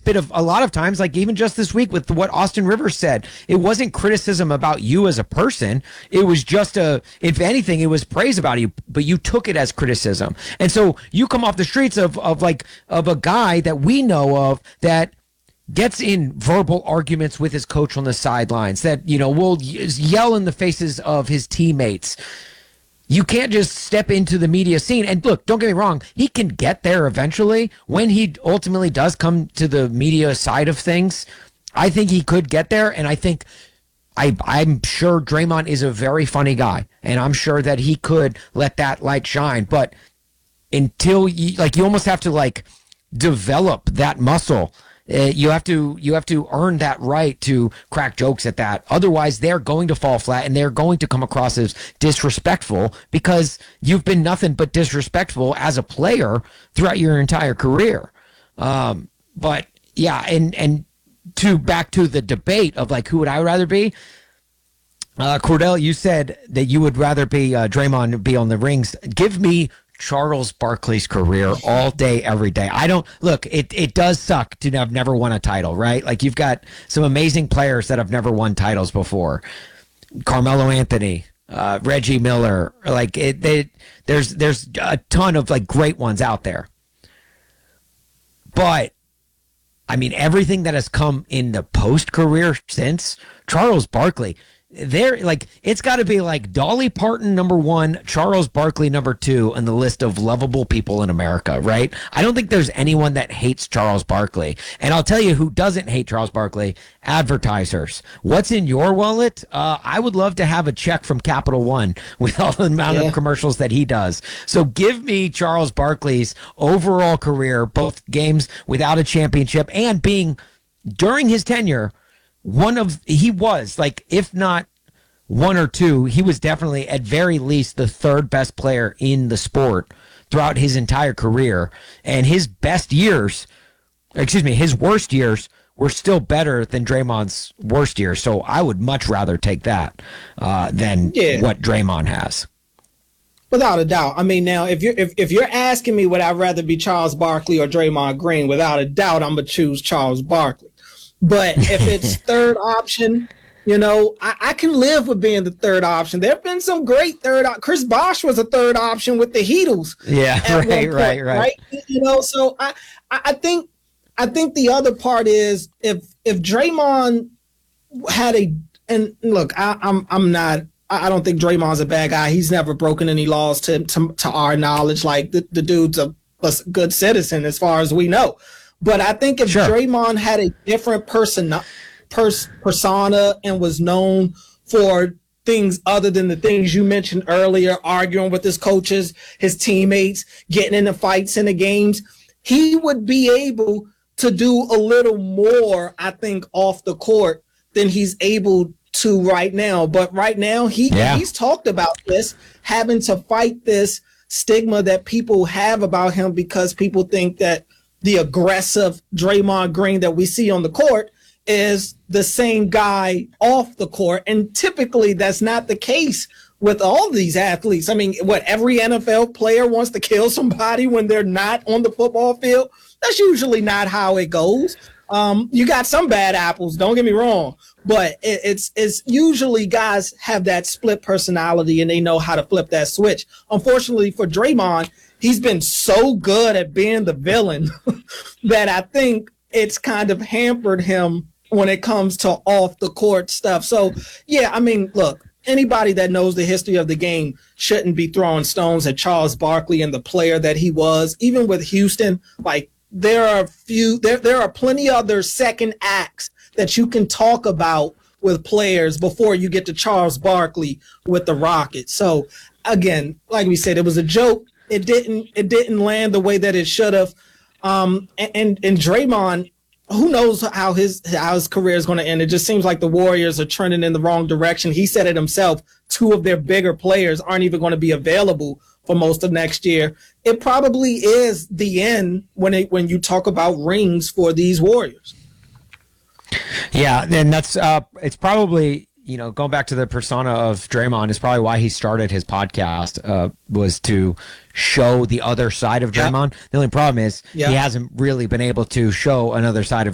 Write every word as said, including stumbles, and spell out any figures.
bit of a lot of times, like even just this week with what Austin Rivers said, it wasn't criticism about you as a person. It was just a, if anything, it was praise about you, but you took it as criticism. And so you come off the streets of, of like, of a guy that we know of that gets in verbal arguments with his coach on the sidelines, that, you know, will yell in the faces of his teammates. You can't just step into the media scene. And look, don't get me wrong, he can get there eventually when he ultimately does come to the media side of things. I think he could get there, and I think I, I'm sure Draymond is a very funny guy, and I'm sure that he could let that light shine. But until you, like, you almost have to like develop that muscle. Uh, you have to you have to earn that right to crack jokes at that. Otherwise, they're going to fall flat and they're going to come across as disrespectful because you've been nothing but disrespectful as a player throughout your entire career. Um, but yeah, and and to back to the debate of like who would I rather be? Uh, Cordell, you said that you would rather be uh, Draymond be on the rings. Give me Charles Barkley's career all day, every day. I don't look, it, it does suck to have never won a title, right? Like you've got some amazing players that have never won titles before. Carmelo Anthony, uh, Reggie Miller, like it, they, there's, there's a ton of like great ones out there. But I mean, everything that has come in the post career since Charles Barkley, there, like, it's got to be like Dolly Parton number one, Charles Barkley number two on the list of lovable people in America, right? I don't think there's anyone that hates Charles Barkley. And I'll tell you who doesn't hate Charles Barkley: advertisers. What's in your wallet? Uh, I would love to have a check from Capital One with all the amount yeah. of commercials that he does. So give me Charles Barkley's overall career, both games without a championship and being, during his tenure, one of, he was like, if not one or two, he was definitely at very least the third best player in the sport throughout his entire career. And his best years, excuse me, his worst years were still better than Draymond's worst years. So I would much rather take that uh, than yeah. what Draymond has. Without a doubt. I mean, now, if you're if, if you're asking me would I rather be Charles Barkley or Draymond Green, without a doubt, I'm going to choose Charles Barkley. But if it's third option, you know, I, I can live with being the third option. There have been some great third op- Chris Bosh was a third option with the Heatles. Yeah, right, point, right, right, right. You know, so I, I think I think the other part is if if Draymond had a and look, I, I'm I'm not I don't think Draymond's a bad guy. He's never broken any laws to to, to our knowledge. Like the, the dude's a, a good citizen as far as we know. But I think if sure. Draymond had a different person, pers- persona and was known for things other than the things you mentioned earlier, arguing with his coaches, his teammates, getting into fights in the games, he would be able to do a little more, I think, off the court than he's able to right now. But right now, he yeah. he's talked about this, having to fight this stigma that people have about him because people think that the aggressive Draymond Green that we see on the court is the same guy off the court. And typically that's not the case with all these athletes. I mean, what, every N F L player wants to kill somebody when they're not on the football field? That's usually not how it goes. Um, you got some bad apples, don't get me wrong, but it, it's it's usually guys have that split personality and they know how to flip that switch. Unfortunately for Draymond, he's been so good at being the villain that I think it's kind of hampered him when it comes to off the court stuff. So, yeah, I mean, look, anybody that knows the history of the game shouldn't be throwing stones at Charles Barkley and the player that he was. Even with Houston, like there are a few, there, there are plenty other second acts that you can talk about with players before you get to Charles Barkley with the Rockets. So, again, like we said, it was a joke. It didn't it didn't land the way that it should have. Um, and, and and Draymond, who knows how his how his career is going to end? It just seems like the Warriors are trending in the wrong direction. He said it himself. Two of their bigger players aren't even going to be available for most of next year. It probably is the end when it when you talk about rings for these Warriors. Yeah, and that's uh, it's probably. You know, going back to the persona of Draymond is probably why he started his podcast, uh, was to show the other side of Draymond. Yeah. The only problem is yeah. he hasn't really been able to show another side of